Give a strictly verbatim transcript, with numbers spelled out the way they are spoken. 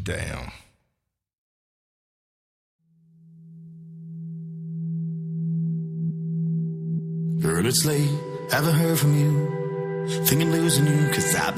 Damn. Girl, it's late, haven't heard from you. Thinking losing you, cause I've been